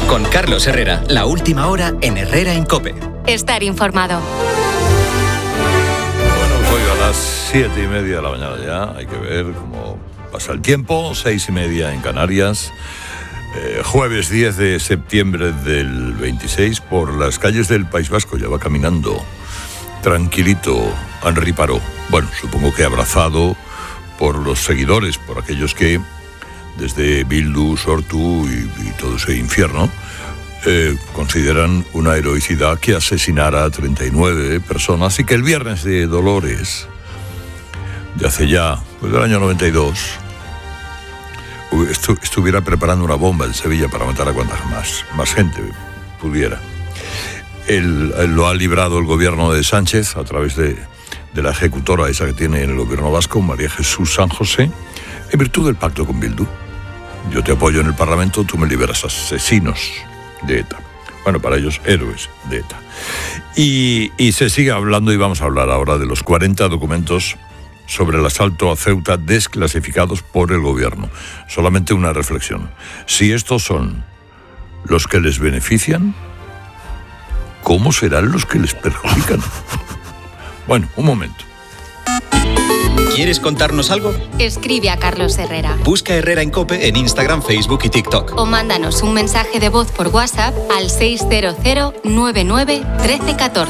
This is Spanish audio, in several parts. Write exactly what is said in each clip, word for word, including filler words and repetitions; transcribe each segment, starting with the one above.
Con Carlos Herrera, la última hora en Herrera en COPE. Estar informado. Bueno, hoy a las siete y media de la mañana ya, hay que ver cómo pasa el tiempo, seis y media en Canarias. Eh, jueves diez de septiembre del veintiséis, por las calles del País Vasco ya va caminando tranquilito Henri Parot. Bueno, supongo que abrazado por los seguidores, por aquellos que desde Bildu, Sortu y, y todo ese infierno eh, consideran una heroicidad que asesinara a treinta y nueve personas y que el viernes de Dolores de hace ya, pues del año noventa y dos, Estu- estuviera preparando una bomba en Sevilla para matar a cuantas más, más gente pudiera. Él, él lo ha librado el gobierno de Sánchez a través de, de la ejecutora esa que tiene en el gobierno vasco, María Jesús San José, en virtud del pacto con Bildu. Yo te apoyo en el Parlamento, tú me liberas asesinos de ETA. Bueno, para ellos, héroes de ETA. Y, y se sigue hablando, y vamos a hablar ahora de los cuarenta documentos sobre el asalto a Ceuta desclasificados por el gobierno. Solamente una reflexión. Si estos son los que les benefician, ¿cómo serán los que les perjudican? Bueno, un momento. ¿Quieres contarnos algo? Escribe a Carlos Herrera. Busca Herrera en COPE en Instagram, Facebook y TikTok. O mándanos un mensaje de voz por WhatsApp al seis cero cero nueve nueve uno tres uno cuatro.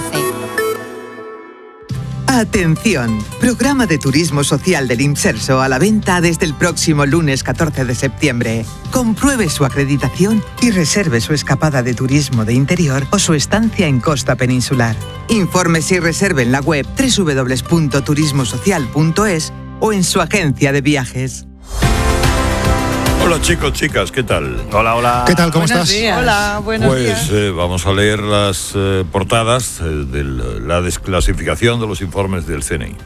Atención, programa de turismo social del Imserso a la venta desde el próximo lunes catorce de septiembre. Compruebe su acreditación y reserve su escapada de turismo de interior o su estancia en costa peninsular. Infórmese y reserve en la web doble u doble u doble u punto turismo social punto es o en su agencia de viajes. Hola chicos, chicas, ¿qué tal? Hola, hola. ¿Qué tal? ¿Cómo Buenos estás? días. Hola, buenos Pues días. eh, vamos a leer las eh, portadas eh, de la desclasificación de los informes del C N I.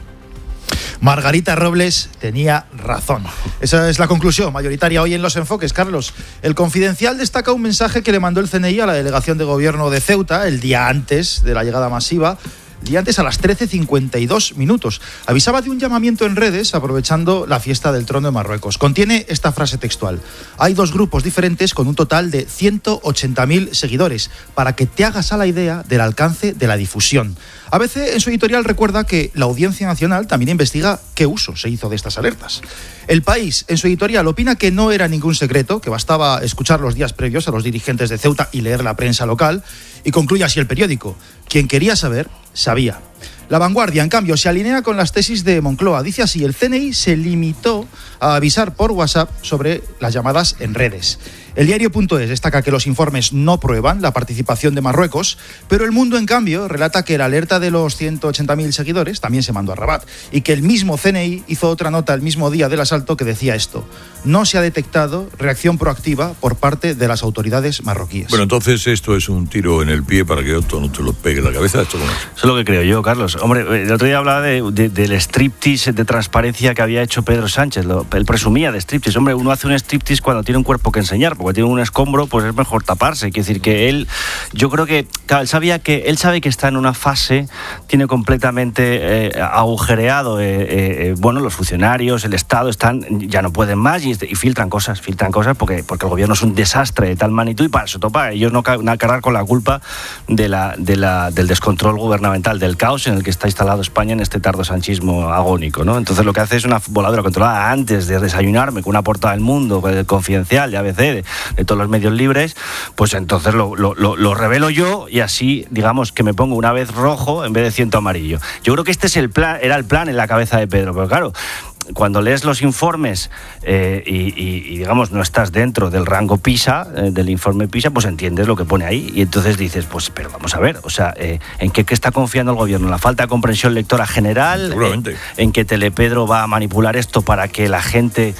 Margarita Robles tenía razón. Esa es la conclusión mayoritaria hoy en Los Enfoques, Carlos. El Confidencial destaca un mensaje que le mandó el C N I a la delegación de gobierno de Ceuta el día antes de la llegada masiva, el día antes a las trece cincuenta y dos minutos. Avisaba de un llamamiento en redes aprovechando la fiesta del trono de Marruecos. Contiene esta frase textual: hay dos grupos diferentes con un total de ciento ochenta mil seguidores, para que te hagas a la idea del alcance de la difusión. A B C en su editorial recuerda que la Audiencia Nacional también investiga qué uso se hizo de estas alertas. El País en su editorial opina que no era ningún secreto, que bastaba escuchar los días previos a los dirigentes de Ceuta y leer la prensa local, y concluye así el periódico: quien quería saber, sabía. La Vanguardia, en cambio, se alinea con las tesis de Moncloa. Dice así: el C N I se limitó a avisar por WhatsApp sobre las llamadas en redes. El diario.es destaca que los informes no prueban la participación de Marruecos, pero El Mundo, en cambio, relata que la alerta de los ciento ochenta mil seguidores también se mandó a Rabat y que el mismo C N I hizo otra nota el mismo día del asalto que decía esto: no se ha detectado reacción proactiva por parte de las autoridades marroquíes. Bueno, entonces esto es un tiro en el pie para que otro no te lo pegue en la cabeza. ¿Esto cómo es? Eso es lo que creo yo, Carlos. Hombre, el otro día hablaba de, de, del striptease de transparencia que había hecho Pedro Sánchez. Lo, él presumía de striptease. Hombre, uno hace un striptease cuando tiene un cuerpo que enseñar, porque tiene un escombro, pues es mejor taparse. Quiere decir que él, yo creo que, claro, él sabía que él sabe que está en una fase, tiene completamente eh, agujereado. Eh, eh, bueno, los funcionarios, el Estado están, ya no pueden más y, y filtran cosas, filtran cosas porque, porque el gobierno es un desastre de tal magnitud y para eso topa ellos no cargar con la culpa de la, de la, del descontrol gubernamental, del caos en el que está instalado España en este tardosanchismo agónico, ¿no? Entonces lo que hace es una voladura controlada antes de desayunarme con una portada del Mundo, del Confidencial, de A B C, de, de todos los medios libres, pues entonces lo, lo, lo, lo revelo yo y así, digamos, que me pongo una vez rojo en vez de ciento amarillo. Yo creo que este es el plan, era el plan en la cabeza de Pedro, pero claro, cuando lees los informes eh, y, y, y, digamos, no estás dentro del rango PISA, eh, del informe PISA, pues entiendes lo que pone ahí y entonces dices, pues, pero vamos a ver, o sea, eh, ¿en qué, qué está confiando el gobierno? ¿En la falta de comprensión lectora general? Seguramente. Eh, ¿En que Telepedro va a manipular esto para que la gente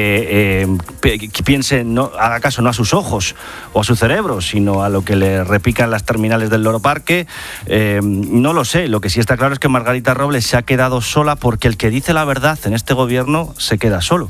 eh, eh, piense, no haga caso no a sus ojos o a su cerebro, sino a lo que le repican las terminales del Loro Parque? Eh, no lo sé, lo que sí está claro es que Margarita Robles se ha quedado sola porque el que dice la verdad en este Este gobierno se queda solo.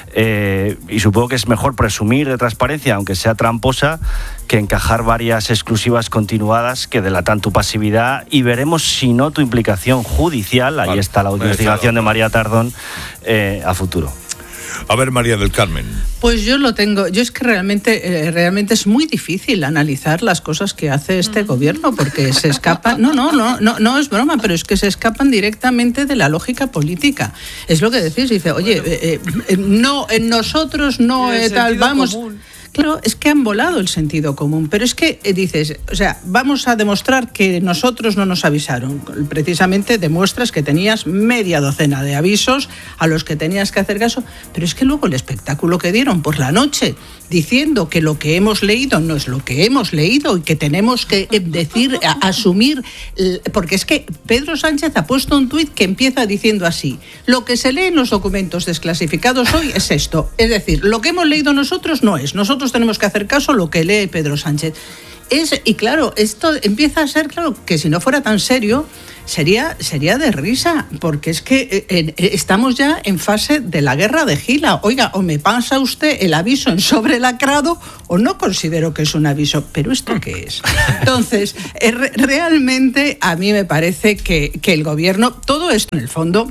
Eh, y supongo que es mejor presumir de transparencia, aunque sea tramposa, que encajar varias exclusivas continuadas que delatan tu pasividad y veremos si no tu implicación judicial, ahí vale, está la investigación de María Tardón, eh, a futuro. A ver, María del Carmen. Pues yo lo tengo. Yo es que realmente, eh, realmente es muy difícil analizar las cosas que hace este gobierno porque se escapan. No, no, no, no, no es broma, pero es que se escapan directamente de la lógica política. Es lo que decís. Dice, oye, eh, eh, no, en nosotros no eh, tal, vamos. Común. Claro, es que han volado el sentido común, pero es que eh, dices, o sea, vamos a demostrar que nosotros no nos avisaron. Precisamente demuestras que tenías media docena de avisos a los que tenías que hacer caso, pero es que luego el espectáculo que dieron por la noche, diciendo que lo que hemos leído no es lo que hemos leído y que tenemos que eh, decir, a, asumir, eh, porque es que Pedro Sánchez ha puesto un tuit que empieza diciendo así, lo que se lee en los documentos desclasificados hoy es esto, es decir, lo que hemos leído nosotros no es, nosotros tenemos que hacer caso a lo que lee Pedro Sánchez. Es, y claro, esto empieza a ser, claro, que si no fuera tan serio, sería, sería de risa, porque es que eh, eh, estamos ya en fase de la guerra de Gila. Oiga, o me pasa usted el aviso en sobre lacrado, o no considero que es un aviso, pero ¿esto qué es? Entonces, eh, re- realmente a mí me parece que, que el gobierno, todo esto en el fondo,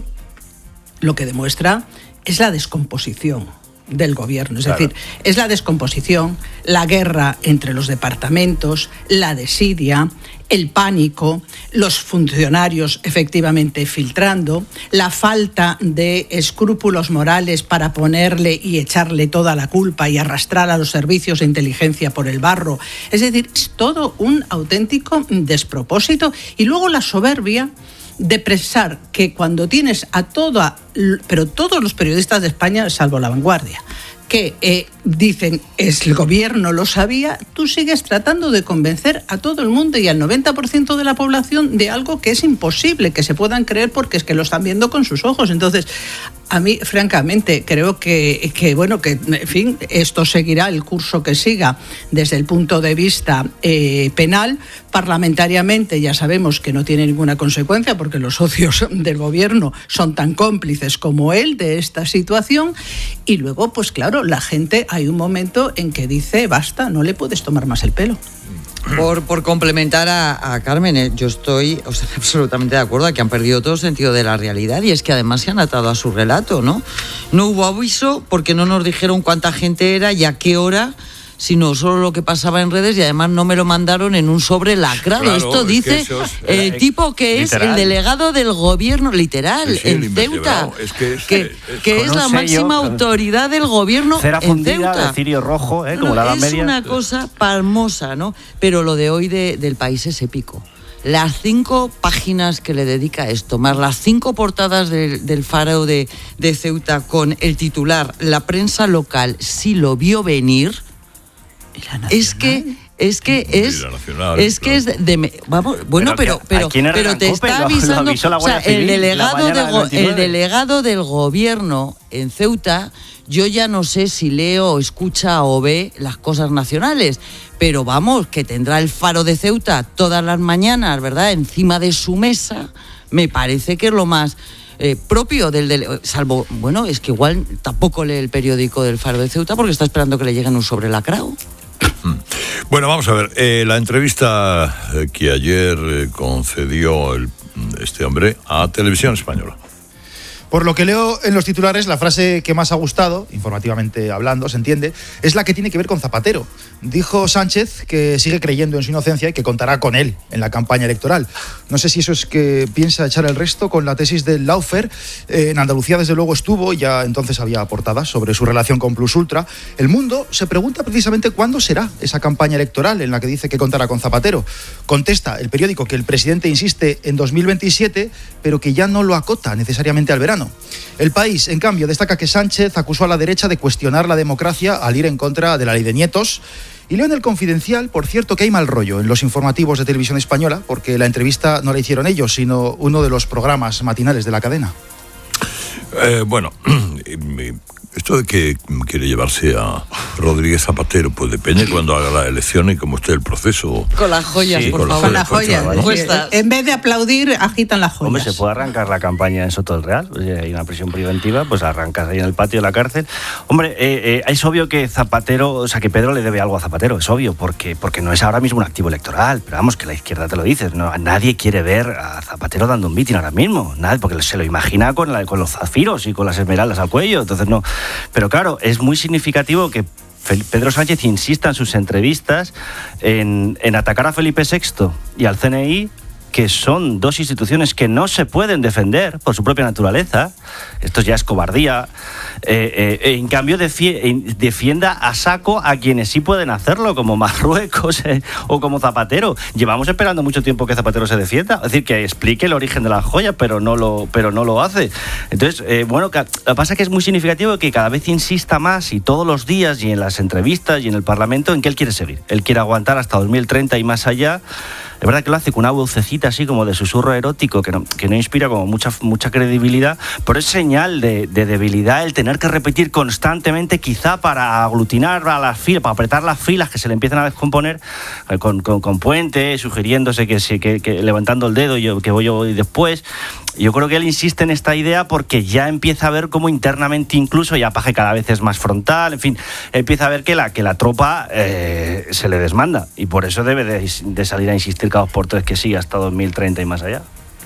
lo que demuestra es la descomposición del gobierno, es claro. decir, es la descomposición, la guerra entre los departamentos, la desidia, el pánico, los funcionarios efectivamente filtrando, la falta de escrúpulos morales para ponerle y echarle toda la culpa y arrastrar a los servicios de inteligencia por el barro. Es decir, es todo un auténtico despropósito. Y luego la soberbia de pensar que cuando tienes a toda, pero todos los periodistas de España, salvo La Vanguardia, que eh, dicen, es el gobierno lo sabía, tú sigues tratando de convencer a todo el mundo y al noventa por ciento de la población de algo que es imposible que se puedan creer porque es que lo están viendo con sus ojos. Entonces, a mí, francamente, creo que, que bueno, que, en fin, esto seguirá el curso que siga desde el punto de vista eh, penal. Parlamentariamente ya sabemos que no tiene ninguna consecuencia porque los socios del gobierno son tan cómplices como él de esta situación. Y luego, pues claro, la gente, hay un momento en que dice, basta, no le puedes tomar más el pelo. Por, por complementar a, a Carmen, eh, yo estoy o sea, absolutamente de acuerdo a que han perdido todo sentido de la realidad y es que además se han atado a su relato, ¿no? No hubo aviso porque no nos dijeron cuánta gente era y a qué hora, sino solo lo que pasaba en redes y además no me lo mandaron en un sobre lacrado. Claro, Esto dice es que es, el eh, tipo que literal. es el delegado del gobierno, literal, sí, sí, en Ceuta, es que es, que, es, que es la sello, máxima autoridad del gobierno cera en fundida, Ceuta. De cirio rojo, eh, como no, la es media. una cosa palmosa, ¿no? Pero lo de hoy de, del País es épico. Las cinco páginas que le dedica a esto, más las cinco portadas de, del Faro de, de Ceuta con el titular, la prensa local sí lo vio venir. Es que es que es nacional, es que es de, de vamos bueno pero pero pero, pero te está avisando, o sea, el delegado de, el delegado del gobierno en Ceuta. Yo ya no sé si leo o escucha o ve las cosas nacionales, pero vamos, que tendrá el Faro de Ceuta todas las mañanas, ¿verdad?, encima de su mesa. Me parece que es lo más Eh, propio del, del salvo, bueno, es que igual tampoco lee el periódico del Faro de Ceuta porque está esperando que le lleguen un sobre lacrado. Bueno, vamos a ver, eh, la entrevista eh, que ayer eh, concedió el, este hombre a Televisión Española. Por lo que leo en los titulares, la frase que más ha gustado, informativamente hablando, se entiende, es la que tiene que ver con Zapatero. Dijo Sánchez que sigue creyendo en su inocencia y que contará con él en la campaña electoral. No sé si eso es que piensa echar el resto con la tesis del Lawfare. Eh, en Andalucía, desde luego, estuvo y ya entonces había portadas sobre su relación con Plus Ultra. El Mundo se pregunta precisamente cuándo será esa campaña electoral en la que dice que contará con Zapatero. Contesta el periódico que el presidente insiste en dos mil veintisiete, pero que ya no lo acota necesariamente al verano. El País, en cambio, destaca que Sánchez acusó a la derecha de cuestionar la democracia al ir en contra de la ley de nietos. Y leo en El Confidencial, por cierto, que hay mal rollo en los informativos de Televisión Española, porque la entrevista no la hicieron ellos, sino uno de los programas matinales de la cadena. Eh, bueno, esto de que quiere llevarse a Rodríguez Zapatero, pues depende cuando haga la elección y cómo esté el proceso. Con las joyas, sí, por con favor. Con las joyas. joyas. En vez de aplaudir, agitan las joyas. Hombre, se puede arrancar la campaña en Soto del Real. Oye, hay una prisión preventiva, pues arrancas ahí en el patio de la cárcel. Hombre, eh, eh, es obvio que Zapatero, o sea, que Pedro le debe algo a Zapatero, es obvio, porque, porque no es ahora mismo un activo electoral. Pero vamos, que la izquierda te lo dice. No, nadie quiere ver a Zapatero dando un mitin ahora mismo. Nadie, porque se lo imagina con, la, con los zafiros y con las esmeraldas al cuello. Entonces no, Pero claro, es muy significativo que Pedro Sánchez insista en sus entrevistas en, en atacar a Felipe sexto y al C N I, que son dos instituciones que no se pueden defender por su propia naturaleza. Esto ya es cobardía. Eh, eh, en cambio, defi- defienda a saco a quienes sí pueden hacerlo, como Marruecos eh, o como Zapatero. Llevamos esperando mucho tiempo que Zapatero se defienda, es decir, que explique el origen de la joya, pero no lo, pero no lo hace. Entonces, eh, bueno, lo que pasa es que es muy significativo que cada vez insista más, y todos los días, y en las entrevistas, y en el Parlamento, en que él quiere seguir. Él quiere aguantar hasta dos mil treinta y más allá. Es verdad que lo hace con una vocecita así como de susurro erótico que no, que no inspira como mucha, mucha credibilidad, pero es señal de, de debilidad el tener que repetir constantemente, quizá para aglutinar a las filas, para apretar las filas que se le empiezan a descomponer, eh, con, con, con Puente, sugiriéndose que, que, que levantando el dedo yo, que voy yo después. Yo creo que él insiste en esta idea porque ya empieza a ver cómo internamente incluso ya Paje cada vez es más frontal, en fin, empieza a ver que la, que la tropa eh, se le desmanda, y por eso debe de, de salir a insistir cada dos por tres que siga hasta dos mil treinta y más allá.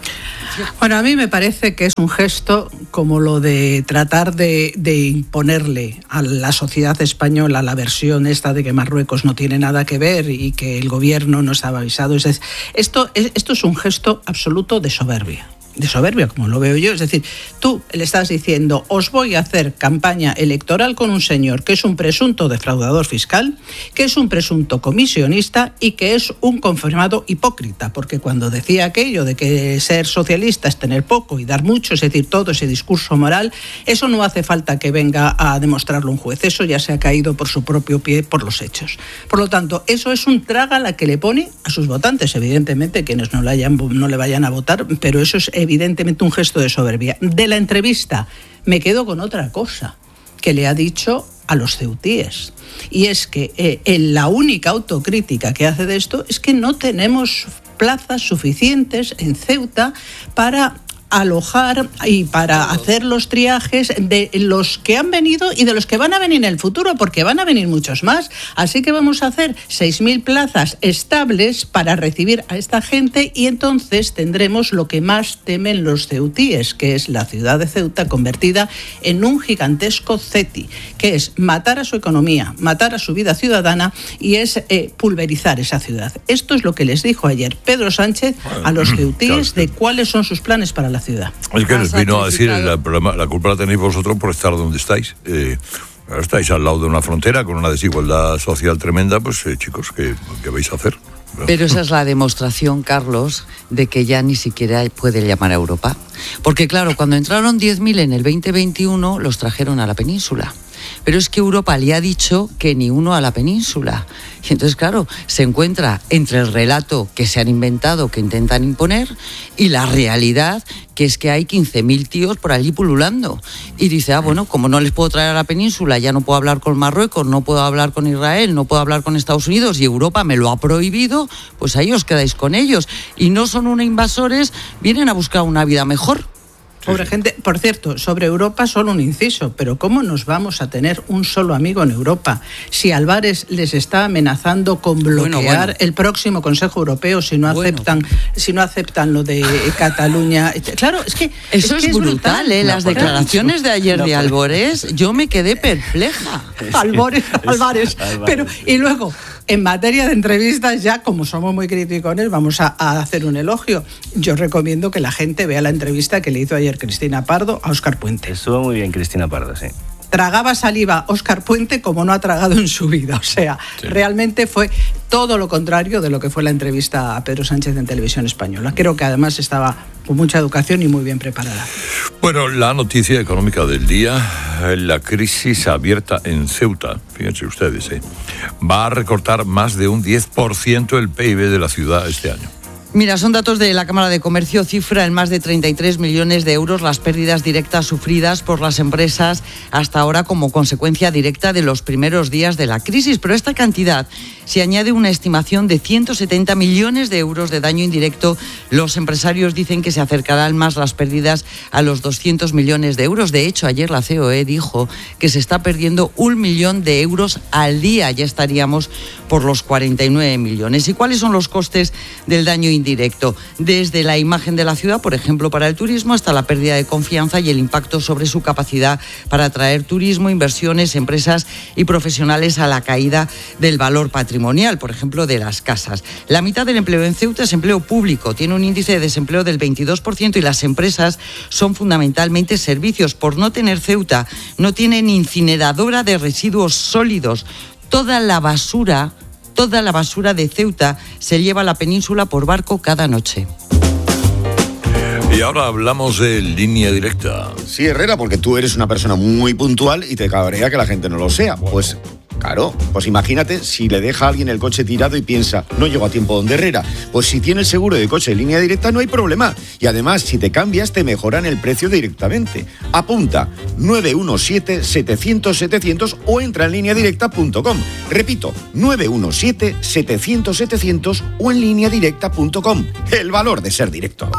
Bueno, a mí me parece que es un gesto como lo de tratar de, de imponerle a la sociedad española la versión esta de que Marruecos no tiene nada que ver y que el gobierno no estaba avisado. Es decir, esto, esto es un gesto absoluto de soberbia. De soberbia, como lo veo yo. Es decir, tú le estás diciendo, os voy a hacer campaña electoral con un señor que es un presunto defraudador fiscal, que es un presunto comisionista y que es un confirmado hipócrita, porque cuando decía aquello de que ser socialista es tener poco y dar mucho, es decir, todo ese discurso moral, eso no hace falta que venga a demostrarlo un juez, eso ya se ha caído por su propio pie por los hechos. Por lo tanto, eso es un trágala que le pone a sus votantes, evidentemente, quienes no le, hayan, no le vayan a votar, pero eso es evidentemente un gesto de soberbia. De la entrevista me quedo con otra cosa que le ha dicho a los ceutíes, y es que eh, la única autocrítica que hace de esto es que no tenemos plazas suficientes en Ceuta para alojar y para hacer los triajes de los que han venido y de los que van a venir en el futuro, porque van a venir muchos más. Así que vamos a hacer seis mil plazas estables para recibir a esta gente, y entonces tendremos lo que más temen los ceutíes, que es la ciudad de Ceuta convertida en un gigantesco ceti, que es matar a su economía, matar a su vida ciudadana, y es eh, pulverizar esa ciudad. Esto es lo que les dijo ayer Pedro Sánchez a los ceutíes de cuáles son sus planes para la ciudad. Es que les vino a decir, la, la culpa la tenéis vosotros por estar donde estáis. Eh, estáis al lado de una frontera con una desigualdad social tremenda, pues eh, chicos, ¿qué, ¿qué vais a hacer? Pero esa es la demostración, Carlos, de que ya ni siquiera puede llamar a Europa. Porque claro, cuando entraron diez mil en el veinte veintiuno, los trajeron a la península. Pero es que Europa le ha dicho que ni uno a la península. Y entonces, claro, se encuentra entre el relato que se han inventado, que intentan imponer, y la realidad, que es que hay quince mil tíos por allí pululando. Y dice, ah, bueno, como no les puedo traer a la península, ya no puedo hablar con Marruecos, no puedo hablar con Israel, no puedo hablar con Estados Unidos, y Europa me lo ha prohibido, pues ahí os quedáis con ellos. Y no son unos invasores, vienen a buscar una vida mejor. Pobre gente. Por cierto, sobre Europa solo un inciso, pero ¿cómo nos vamos a tener un solo amigo en Europa si Álvarez les está amenazando con bloquear bueno, bueno. el próximo Consejo Europeo si no bueno. aceptan si no aceptan lo de Cataluña? Claro, es que eso es, es, que es brutal, brutal, ¿eh? Las no, declaraciones de ayer no, de Álvarez, yo me quedé perpleja. Álvarez, Álvarez. Pero y luego en materia de entrevistas, ya como somos muy criticones, vamos a, a hacer un elogio. Yo recomiendo que la gente vea la entrevista que le hizo ayer Cristina Pardo a Óscar Puente. Estuvo muy bien Cristina Pardo, sí. Tragaba saliva Óscar Puente como no ha tragado en su vida. O sea, sí. Realmente fue todo lo contrario de lo que fue la entrevista a Pedro Sánchez en Televisión Española. Creo que además estaba con mucha educación y muy bien preparada. Bueno, la noticia económica del día, la crisis abierta en Ceuta, fíjense ustedes, ¿eh? va a recortar más de un diez por ciento el P I B de la ciudad este año. Mira, son datos de la Cámara de Comercio, cifra en más de treinta y tres millones de euros las pérdidas directas sufridas por las empresas hasta ahora como consecuencia directa de los primeros días de la crisis. Pero a esta cantidad se añade una estimación de ciento setenta millones de euros de daño indirecto. Los empresarios dicen que se acercarán más las pérdidas a los doscientos millones de euros. De hecho, ayer la C O E dijo que se está perdiendo un millón de euros al día. Ya estaríamos por los cuarenta y nueve millones. ¿Y cuáles son los costes del daño indirecto? indirecto, desde la imagen de la ciudad, por ejemplo, para el turismo, hasta la pérdida de confianza y el impacto sobre su capacidad para atraer turismo, inversiones, empresas y profesionales a la caída del valor patrimonial, por ejemplo, de las casas. La mitad del empleo en Ceuta es empleo público, tiene un índice de desempleo del veintidós por ciento y las empresas son fundamentalmente servicios. Por no tener Ceuta, no tienen incineradora de residuos sólidos. Toda la basura, toda la basura de Ceuta se lleva a la península por barco cada noche. Y ahora hablamos de Línea Directa. Sí, Herrera, porque tú eres una persona muy puntual y te cabrea que la gente no lo sea. Pues claro, pues imagínate si le deja a alguien el coche tirado y piensa, no llego a tiempo donde Herrera. Pues si tienes seguro de coche en Línea Directa no hay problema. Y además, si te cambias, te mejoran el precio directamente. Apunta nueve uno siete, setecientos, setecientos o entra en línea directa punto com. Repito, nueve uno siete, setecientos, setecientos o en línea directa punto com. El valor de ser directo.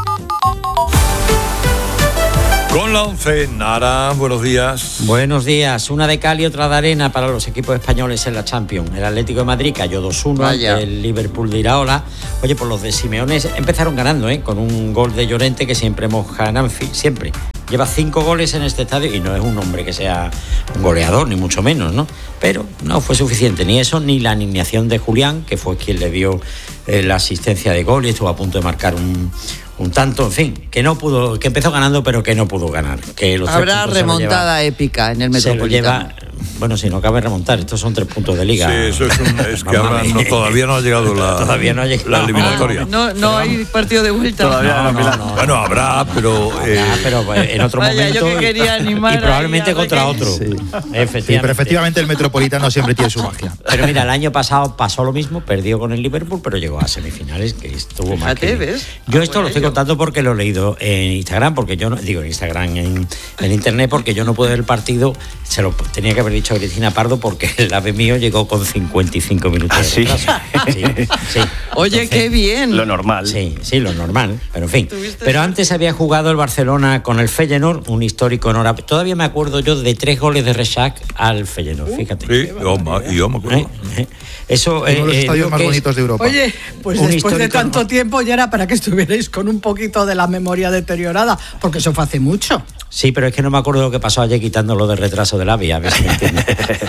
Con la once, Nara, buenos días. Buenos días. Una de cal y otra de arena para los equipos españoles en la Champions. El Atlético de Madrid cayó dos uno ante el Liverpool de Iraola. Oye, pues los de Simeone empezaron ganando, ¿eh? Con un gol de Llorente que siempre moja en Anfield, siempre. Lleva cinco goles en este estadio y no es un hombre que sea un goleador, ni mucho menos, ¿no? Pero no fue suficiente, ni eso, ni la alineación de Julián, que fue quien le dio eh, la asistencia de gol y estuvo a punto de marcar un... un tanto, en fin, que no pudo, que empezó ganando pero que no pudo ganar. Que los Habrá remontada épica en el Metropolitano. Se lo lleva, bueno, si no cabe remontar, estos son tres puntos de liga. Sí, eso es, un, es que ahora no, todavía no ha llegado la, todavía no ha llegado. la eliminatoria. No, no hay partido de vuelta. Todavía no, no, no, no. Bueno, habrá, pero... Habrá, eh, pero en otro vaya, momento. Yo que quería animar y probablemente contra que... otro. Sí. Efectivamente. Sí, pero efectivamente el Metropolitano siempre tiene su magia. Pero mira, el año pasado pasó lo mismo, perdió con el Liverpool, pero llegó a semifinales, que estuvo más que... ¿ves? Yo ah, esto lo estoy ello. contando porque lo he leído en Instagram, porque yo no, digo en Instagram, en, en internet, porque yo no pude ver el partido, se lo tenía que haber dicho a Cristina Pardo, porque el ave mío llegó con cincuenta y cinco minutos ¿Ah, de sí? retraso. Sí, sí. Oye, Entonces, qué bien. Lo normal. Sí, sí, lo normal, pero en fin. ¿Tuviste? Pero antes había jugado el Barcelona con el Feyenoord, un histórico enhorabuena. Todavía me acuerdo yo de tres goles de Rechac al Feyenoord, fíjate. Sí, yo, y yo me acuerdo. ¿Eh? ¿Eh? Eso, Uno de los eh, estadios digo más que es- bonitos de Europa. Oye, pues Un después de histórico, tanto ¿no? tiempo ya era para que estuvierais con un poquito de la memoria deteriorada, porque eso fue hace mucho. Sí, pero es que no me acuerdo lo que pasó ayer quitándolo del retraso del AVI, a ver si me entiendes.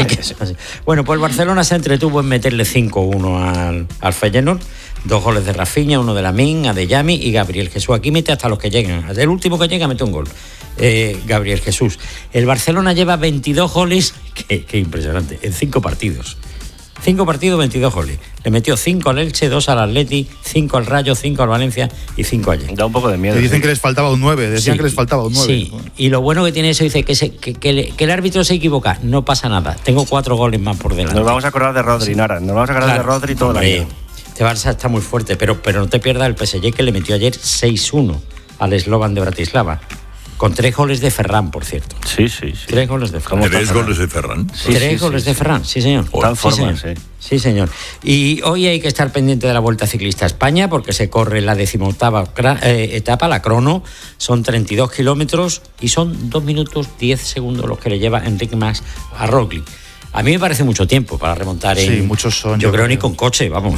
Bueno, pues el Barcelona se entretuvo en meterle cinco uno al, al Feyenoord, dos goles de Rafinha, uno de Lamine, Adeyemi y Gabriel Jesús. Aquí mete hasta los que llegan, el último que llega mete un gol, eh, Gabriel Jesús. El Barcelona lleva veintidós goles, qué, qué impresionante, en cinco partidos. Cinco partidos, veintidós goles. Le metió cinco al Elche, dos al Atleti, cinco al Rayo, cinco al Valencia y cinco ayer. Da un poco de miedo. Te dicen sí. que les faltaba un nueve, decían Sí, que les faltaba un nueve. Sí, y lo bueno que tiene eso, dice que, se, que, que, le- que el árbitro se equivoca, no pasa nada. Tengo cuatro goles más por delante. Nos vamos a acordar de Rodri, Nara. Nos vamos a acordar Claro, de Rodri todo el hombre, año. Este Barça está muy fuerte, pero, pero no te pierdas el P S G que le metió ayer seis uno al Slovan de Bratislava. Con tres goles de Ferran, por cierto. Sí, sí, sí. Tres goles de Ferran. Tres goles de Ferran. Sí, Tres sí, goles sí, de sí. Ferran, sí señor. Está en Sí, forma, señor. sí. Sí, señor. Y hoy hay que estar pendiente de la Vuelta Ciclista a España porque se corre la decimoctava cra- eh, etapa, la crono. Son treinta y dos kilómetros y son dos minutos diez segundos los que le lleva Enric Mas a Roglic. A mí me parece mucho tiempo para remontar en... Sí, muchos son, Yo, yo creo creo. ni con coche, vamos.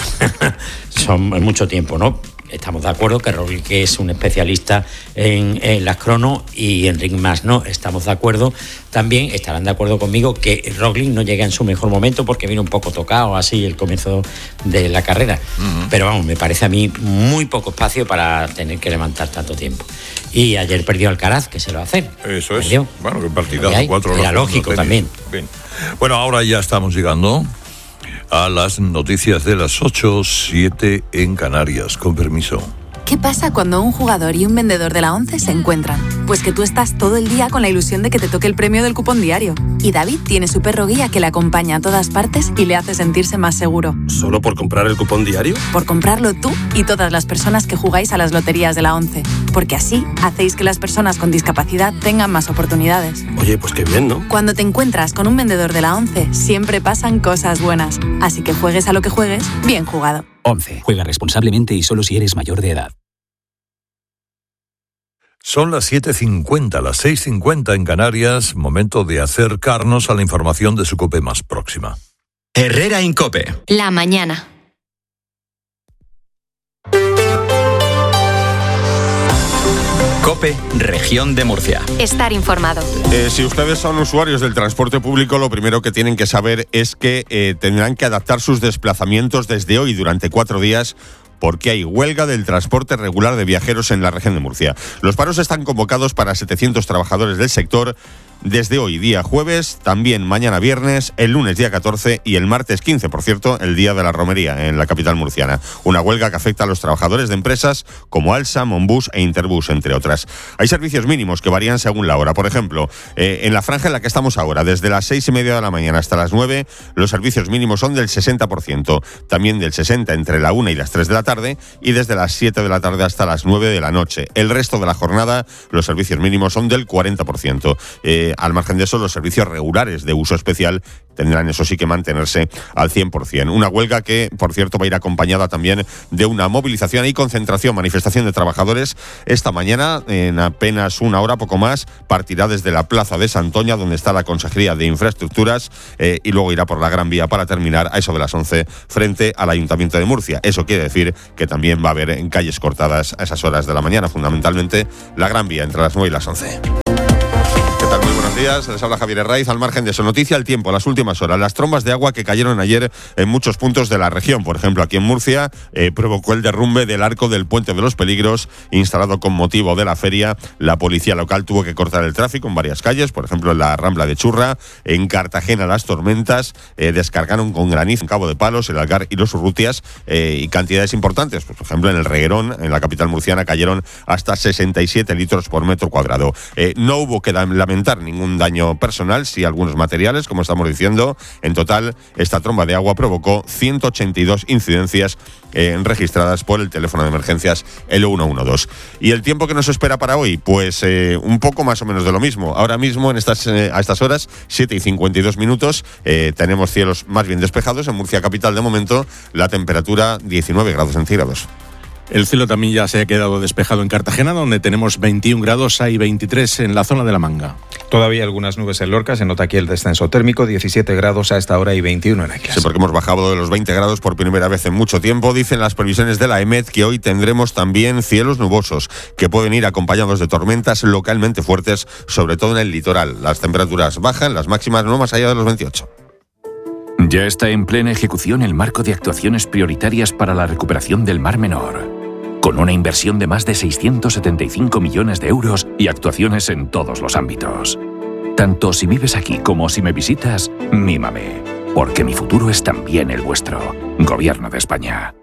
Son mucho tiempo, ¿no? Estamos de acuerdo que Roglic es un especialista en, en las crono y Enric Mas no. Estamos de acuerdo. También estarán de acuerdo conmigo que Roglic no llega en su mejor momento porque vino un poco tocado así el comienzo de la carrera. Uh-huh. Pero vamos, me parece a mí muy poco espacio para tener que levantar tanto tiempo. Y ayer perdió Alcaraz, que se lo va a hacer. Eso es. Perdió. Bueno, qué partidazo. Lo que hay. Cuatro horas Era jugando lógico tenis. también. Bien. Bueno, ahora ya estamos llegando a las noticias de las ocho, siete en Canarias. Con permiso. ¿Qué pasa cuando un jugador y un vendedor de la ONCE se encuentran? Pues que tú estás todo el día con la ilusión de que te toque el premio del cupón diario. Y David tiene su perro guía que le acompaña a todas partes y le hace sentirse más seguro. ¿Solo por comprar el cupón diario? Por comprarlo tú y todas las personas que jugáis a las loterías de la ONCE. Porque así hacéis que las personas con discapacidad tengan más oportunidades. Oye, pues qué bien, ¿no? Cuando te encuentras con un vendedor de la ONCE, siempre pasan cosas buenas. Así que juegues a lo que juegues, bien jugado. ONCE. Juega responsablemente y solo si eres mayor de edad. Son las siete cincuenta, las seis cincuenta en Canarias, momento de acercarnos a la información de su COPE más próxima. Herrera Incope. La mañana. COPE, Región de Murcia. Estar informado. Eh, si ustedes son usuarios del transporte público, lo primero que tienen que saber es que eh, tendrán que adaptar sus desplazamientos desde hoy durante cuatro días porque hay huelga del transporte regular de viajeros en la región de Murcia. Los paros están convocados para setecientos trabajadores del sector desde hoy, día jueves, también mañana viernes, el lunes día catorce y el martes quince, por cierto, el día de la romería en la capital murciana. Una huelga que afecta a los trabajadores de empresas como Alsa, Monbus e Interbus, entre otras. Hay servicios mínimos que varían según la hora. Por ejemplo, eh, en la franja en la que estamos ahora, desde las seis y media de la mañana hasta las nueve, los servicios mínimos son del sesenta por ciento, también del sesenta por ciento entre la una y las tres de la tarde y desde las siete de la tarde hasta las nueve de la noche. El resto de la jornada, los servicios mínimos son del cuarenta por ciento. Eh, Al margen de eso, los servicios regulares de uso especial tendrán, eso sí, que mantenerse al cien por ciento. Una huelga que, por cierto, va a ir acompañada también de una movilización y concentración, manifestación de trabajadores. Esta mañana, en apenas una hora, poco más, partirá desde la Plaza de Santoña, donde está la Consejería de Infraestructuras, eh, y luego irá por la Gran Vía para terminar a eso de las once frente al Ayuntamiento de Murcia. Eso quiere decir que también va a haber en calles cortadas a esas horas de la mañana, fundamentalmente la Gran Vía entre las nueve y las once. Muy buenos días, les habla Javier Herraiz. Al margen de su noticia, el tiempo, las últimas horas. Las trombas de agua que cayeron ayer en muchos puntos de la región. Por ejemplo, aquí en Murcia, eh, provocó el derrumbe del arco del Puente de los Peligros, instalado con motivo de la feria. La policía local tuvo que cortar el tráfico en varias calles, por ejemplo, en la Rambla de Churra. En Cartagena, las tormentas eh, descargaron con granizo en Cabo de Palos, el Algar y los Urrutias, eh, y cantidades importantes. Pues, por ejemplo, en el Reguerón, en la capital murciana, cayeron hasta sesenta y siete litros por metro cuadrado. Eh, no hubo que lamentar ningún daño personal, sí algunos materiales, como estamos diciendo. En total, esta tromba de agua provocó ciento ochenta y dos incidencias eh, registradas por el teléfono de emergencias el uno uno dos. ¿Y el tiempo que nos espera para hoy? Pues eh, un poco más o menos de lo mismo. Ahora mismo, en estas, eh, a estas horas, siete y cincuenta y dos minutos, eh, tenemos cielos más bien despejados. En Murcia capital, de momento, la temperatura diecinueve grados centígrados. El cielo también ya se ha quedado despejado en Cartagena, donde tenemos veintiún grados, hay veintitrés en la zona de la Manga. Todavía algunas nubes en Lorca, se nota aquí el descenso térmico, diecisiete grados a esta hora y veintiuno en Águilas. Sí, porque hemos bajado de los veinte grados por primera vez en mucho tiempo. Dicen las previsiones de la EMET que hoy tendremos también cielos nubosos, que pueden ir acompañados de tormentas localmente fuertes, sobre todo en el litoral. Las temperaturas bajan, las máximas no más allá de los veintiocho. Ya está en plena ejecución el marco de actuaciones prioritarias para la recuperación del Mar Menor, con una inversión de más de seiscientos setenta y cinco millones de euros y actuaciones en todos los ámbitos. Tanto si vives aquí como si me visitas, mímame, porque mi futuro es también el vuestro. Gobierno de España.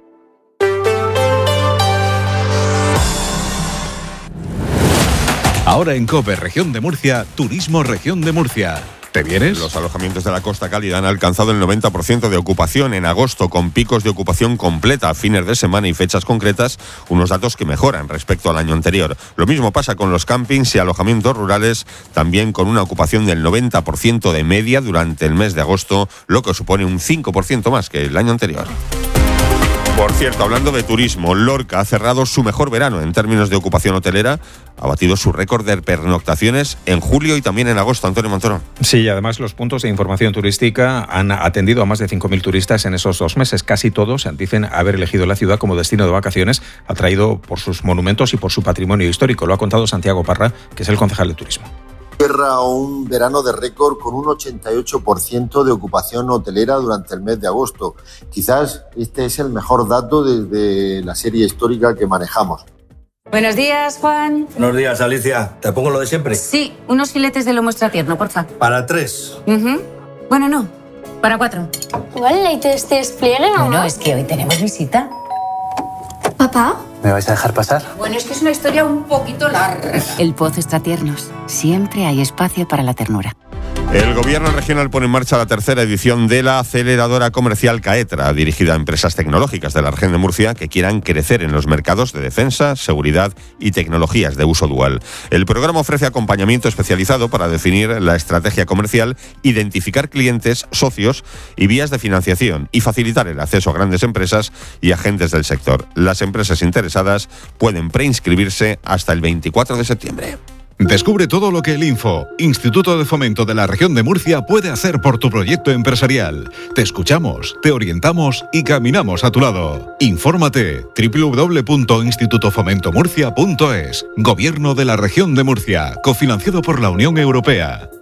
Ahora en COPE, Región de Murcia, Turismo Región de Murcia. ¿Te vienes? Los alojamientos de la Costa Cálida han alcanzado el noventa por ciento de ocupación en agosto, con picos de ocupación completa a fines de semana y fechas concretas, unos datos que mejoran respecto al año anterior. Lo mismo pasa con los campings y alojamientos rurales, también con una ocupación del noventa por ciento de media durante el mes de agosto, lo que supone un cinco por ciento más que el año anterior. Por cierto, hablando de turismo, Lorca ha cerrado su mejor verano en términos de ocupación hotelera, ha batido su récord de pernoctaciones en julio y también en agosto. Antonio Montoro. Sí, y además los puntos de información turística han atendido a más de cinco mil turistas en esos dos meses. Casi todos dicen haber elegido la ciudad como destino de vacaciones, atraído por sus monumentos y por su patrimonio histórico. Lo ha contado Santiago Parra, que es el concejal de turismo. Cierra un verano de récord con un ochenta y ocho por ciento de ocupación hotelera durante el mes de agosto. Quizás este es el mejor dato desde la serie histórica que manejamos. Buenos días, Juan. Buenos días, Alicia. ¿Te pongo lo de siempre? Sí, unos filetes de lomo extra tierno, porfa. Para tres. Uh-huh. Bueno, no, para cuatro. ¿Igual leite este despliegue, no? No, es que hoy tenemos visita. ¿Papá? ¿Me vais a dejar pasar? Bueno, es que es una historia un poquito larga. El Pozo Extratiernos. Siempre hay espacio para la ternura. El Gobierno regional pone en marcha la tercera edición de la aceleradora comercial Caetra, dirigida a empresas tecnológicas de la región de Murcia que quieran crecer en los mercados de defensa, seguridad y tecnologías de uso dual. El programa ofrece acompañamiento especializado para definir la estrategia comercial, identificar clientes, socios y vías de financiación y facilitar el acceso a grandes empresas y agentes del sector. Las empresas interesadas pueden preinscribirse hasta el veinticuatro de septiembre. Descubre todo lo que el Info, Instituto de Fomento de la Región de Murcia, puede hacer por tu proyecto empresarial. Te escuchamos, te orientamos y caminamos a tu lado. Infórmate doble u doble u doble u punto instituto fomento murcia punto es. Gobierno de la Región de Murcia, cofinanciado por la Unión Europea.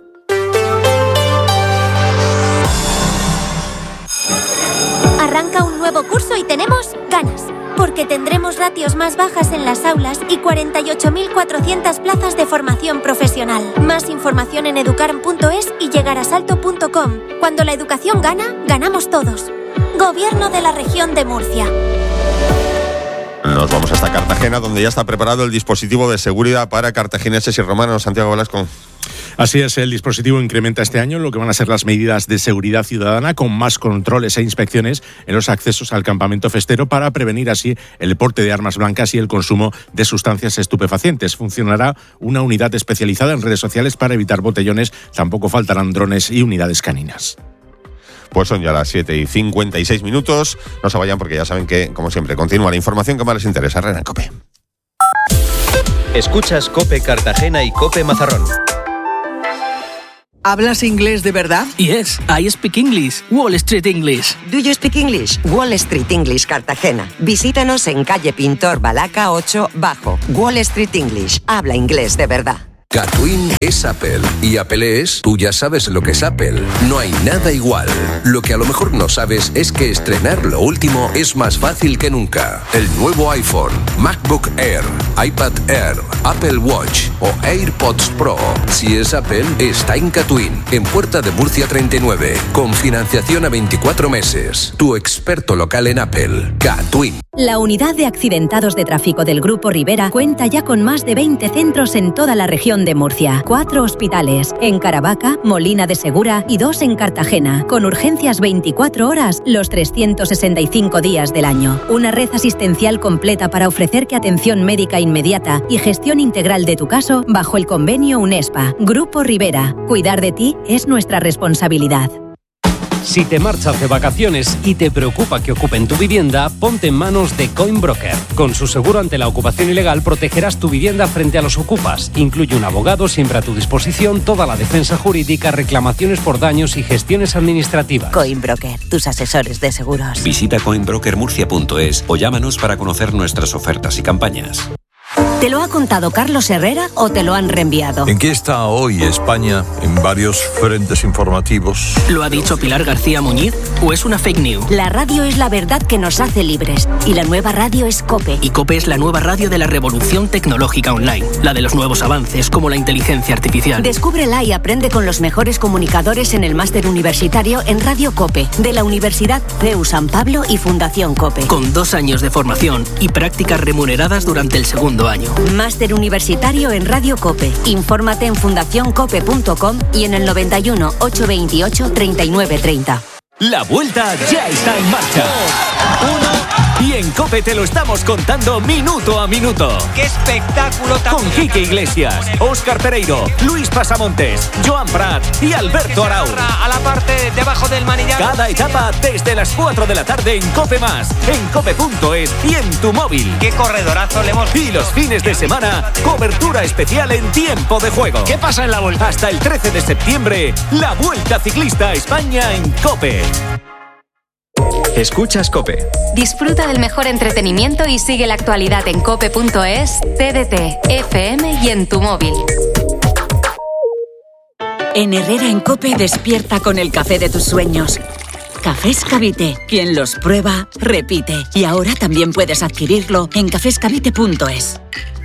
Arranca un nuevo curso y tenemos ganas. Porque tendremos ratios más bajas en las aulas y cuarenta y ocho mil cuatrocientas plazas de formación profesional. Más información en educarm punto es y llegarasalto punto com. Cuando la educación gana, ganamos todos. Gobierno de la Región de Murcia. Nos vamos hasta Cartagena, donde ya está preparado el dispositivo de seguridad para cartagineses y romanos. Santiago Velasco. Así es, el dispositivo incrementa este año lo que van a ser las medidas de seguridad ciudadana, con más controles e inspecciones en los accesos al campamento festero para prevenir así el porte de armas blancas y el consumo de sustancias estupefacientes. Funcionará una unidad especializada en redes sociales para evitar botellones. Tampoco faltarán drones y unidades caninas. Pues son ya las siete y cincuenta y seis minutos. No se vayan porque ya saben que, como siempre, continúa la información que más les interesa. Herrera en COPE. Escuchas COPE Cartagena y COPE Mazarrón. ¿Hablas inglés de verdad? Yes, I speak English. Wall Street English. Do you speak English? Wall Street English Cartagena. Visítanos en calle Pintor Balaca ocho Bajo. Wall Street English. Habla inglés de verdad. Catwin es Apple y Apple es, tú ya sabes lo que es Apple. No hay nada igual. Lo que a lo mejor no sabes es que estrenar lo último es más fácil que nunca. El nuevo iPhone, MacBook Air, iPad Air, Apple Watch o AirPods Pro. Si es Apple, está en Catwin, en Puerta de Murcia treinta y nueve, con financiación a veinticuatro meses. Tu experto local en Apple, Catwin. La unidad de accidentados de tráfico del Grupo Rivera cuenta ya con más de veinte centros en toda la región de Murcia. Cuatro hospitales, en Caravaca, Molina de Segura y dos en Cartagena, con urgencias veinticuatro horas los trescientos sesenta y cinco días del año. Una red asistencial completa para ofrecerte atención médica inmediata y gestión integral de tu caso bajo el convenio UNESPA. Grupo Rivera. Cuidar de ti es nuestra responsabilidad. Si te marchas de vacaciones y te preocupa que ocupen tu vivienda, ponte en manos de Coinbroker. Con su seguro ante la ocupación ilegal protegerás tu vivienda frente a los ocupas. Incluye un abogado siempre a tu disposición, toda la defensa jurídica, reclamaciones por daños y gestiones administrativas. Coinbroker, tus asesores de seguros. Visita coinbroker murcia punto es o llámanos para conocer nuestras ofertas y campañas. ¿Te lo ha contado Carlos Herrera o te lo han reenviado? ¿En qué está hoy España en varios frentes informativos? ¿Lo ha dicho Pilar García Muñiz o es una fake news? La radio es la verdad que nos hace libres y la nueva radio es COPE. Y COPE es la nueva radio de la revolución tecnológica online, la de los nuevos avances como la inteligencia artificial. Descúbrela y aprende con los mejores comunicadores en el máster universitario en Radio COPE, de la Universidad C E U San Pablo y Fundación COPE. Con dos años de formación y prácticas remuneradas durante el segundo año. Máster universitario en Radio COPE. Infórmate en fundación cope punto com y en el noventa y uno, ochocientos veintiocho, treinta y nueve treinta. La vuelta ya está en marcha. Uno. Y en COPE te lo estamos contando minuto a minuto. ¡Qué espectáculo tan! Con Quique Iglesias, Óscar Pereiro, Luis Pasamontes, Joan Prat y Alberto Arau. A la parte debajo del manillar. Cada etapa desde las cuatro de la tarde en COPE Más, en cope punto es y en tu móvil. ¡Qué corredorazo le hemos! Y los fines de semana, cobertura especial en tiempo de juego. ¿Qué pasa en la vuelta? Hasta el trece de septiembre, la Vuelta Ciclista a España en COPE. Escuchas COPE. Disfruta del mejor entretenimiento y sigue la actualidad en cope punto es, T D T, F M y en tu móvil. En Herrera en COPE despierta con el café de tus sueños. Cafés Cavite. Quien los prueba, repite. Y ahora también puedes adquirirlo en cafés cavite punto es.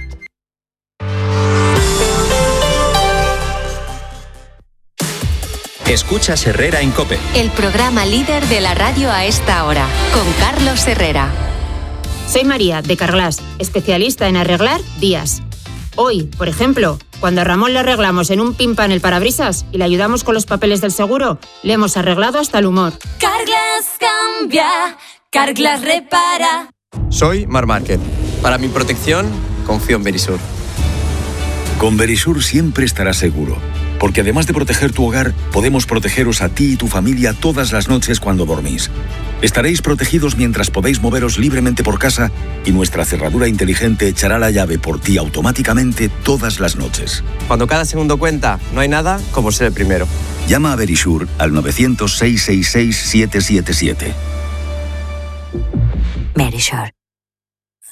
Escuchas Herrera en COPE. El programa líder de la radio a esta hora, con Carlos Herrera. Soy María, de Carglass, especialista en arreglar días. Hoy, por ejemplo, cuando a Ramón le arreglamos en un pimpa en el parabrisas y le ayudamos con los papeles del seguro, le hemos arreglado hasta el humor. Carglass cambia, Carglass repara. Soy Mar Márquez. Para mi protección, confío en Verisur. Con Verisur siempre estarás seguro, Porque además de proteger tu hogar, podemos protegeros a ti y tu familia todas las noches cuando dormís. Estaréis protegidos mientras podéis moveros libremente por casa y nuestra cerradura inteligente echará la llave por ti automáticamente todas las noches. Cuando cada segundo cuenta, no hay nada como ser el primero. Llama a Verisure al novecientos, seiscientos sesenta y seis, siete siete siete. Verisure.